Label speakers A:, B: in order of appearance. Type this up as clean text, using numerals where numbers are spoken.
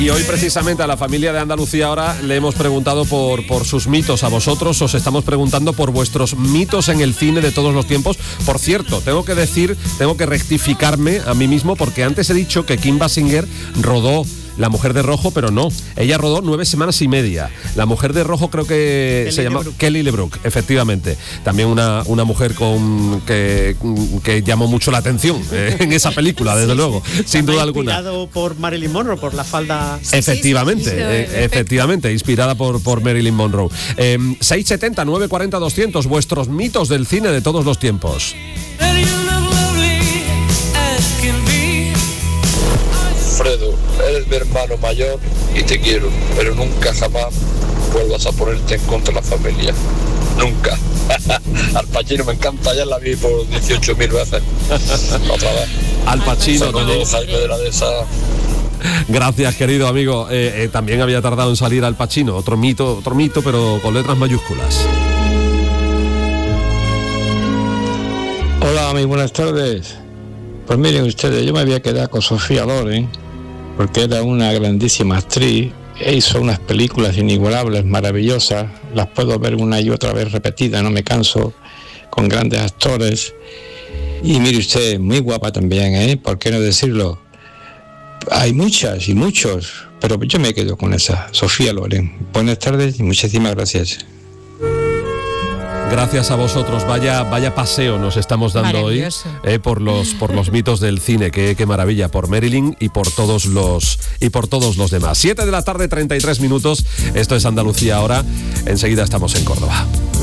A: Y hoy precisamente a la familia de Andalucía ahora le hemos preguntado por sus mitos. A vosotros os estamos preguntando por vuestros mitos en el cine de todos los tiempos. Por cierto, tengo que rectificarme a mí mismo, porque antes he dicho que Kim Basinger rodó La Mujer de Rojo, pero no. Ella rodó 9 semanas y media. La Mujer de Rojo creo que se llama Kelly LeBrook, efectivamente. También una mujer que llamó mucho la atención en esa película, desde luego, sin duda alguna.
B: Inspirado por Marilyn Monroe, por la falda.
A: Efectivamente, inspirada por Marilyn Monroe. 670 940 200, vuestros mitos del cine de todos los tiempos.
C: Fredo, eres mi hermano mayor y te quiero, pero nunca jamás vuelvas a ponerte en contra de la familia. Nunca. Al Pacino me encanta, ya la vi por 18.000 veces. Otra vez.
A: Al Pacino también.
C: Jaime de la Dehesa.
A: Gracias, querido amigo. También había tardado en salir Al Pacino, otro mito, pero con letras mayúsculas.
D: Hola, muy buenas tardes. Pues miren ustedes, yo me había quedado con Sofía Loren, porque era una grandísima actriz, e hizo unas películas inigualables, maravillosas, las puedo ver una y otra vez repetidas, no me canso, con grandes actores. Y mire usted, muy guapa también, ¿por qué no decirlo? Hay muchas y muchos, pero yo me quedo con esa, Sofía Loren. Buenas tardes y muchísimas gracias.
A: Gracias a vosotros, vaya paseo nos estamos dando hoy por los mitos del cine, qué maravilla, por Marilyn y por todos los demás. 7 de la tarde, 33 minutos, esto es Andalucía ahora, enseguida estamos en Córdoba.